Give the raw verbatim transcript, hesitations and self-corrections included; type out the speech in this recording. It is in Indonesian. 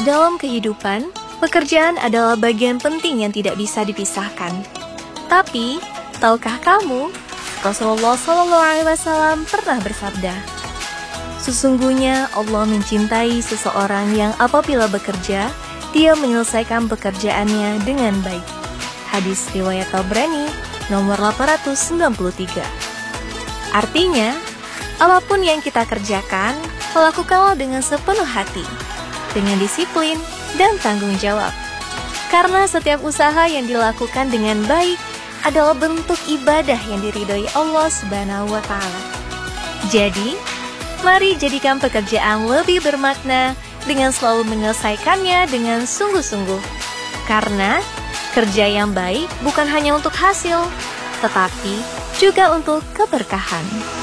Dalam kehidupan, pekerjaan adalah bagian penting yang tidak bisa dipisahkan. Tapi, tahukah kamu, Rasulullah shallallahu alaihi wasallam pernah bersabda, "Sesungguhnya Allah mencintai seseorang yang apabila bekerja, dia menyelesaikan pekerjaannya dengan baik." Hadis riwayat Tabrani nomor delapan ratus sembilan puluh tiga. Artinya, apapun yang kita kerjakan, lakukanlah dengan sepenuh hati, dengan disiplin dan tanggung jawab. Karena setiap usaha yang dilakukan dengan baik adalah bentuk ibadah yang diridhoi Allah Subhanahu wa Ta'ala. Jadi, mari jadikan pekerjaan lebih bermakna dengan selalu menyelesaikannya dengan sungguh-sungguh. Karena kerja yang baik bukan hanya untuk hasil, tetapi juga untuk keberkahan.